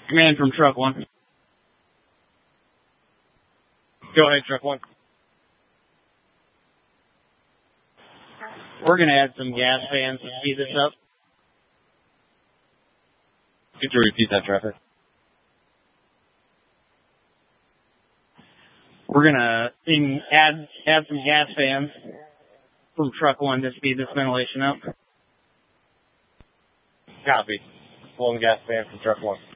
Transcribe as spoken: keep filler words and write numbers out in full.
Command from truck one. Go ahead, truck one. We're going to add some gas fans to speed this up. Could you repeat that, Trevor? We're going to add add some gas fans from truck one to speed this ventilation up. Copy. One gas fan from truck one.